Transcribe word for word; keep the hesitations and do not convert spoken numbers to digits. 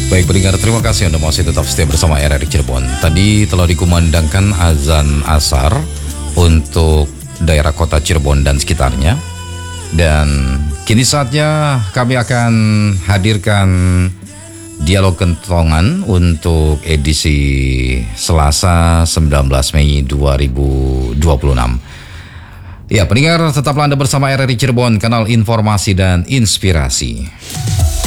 Baik pendengar, terima kasih Anda masih tetap setia bersama R R I Cirebon. Tadi telah dikumandangkan azan asar untuk daerah kota Cirebon dan sekitarnya. Dan kini saatnya kami akan hadirkan dialog kentongan untuk edisi Selasa sembilan belas Mei dua ribu dua puluh enam. Ya pendengar, tetaplah Anda bersama R R I Cirebon, kanal informasi dan inspirasi.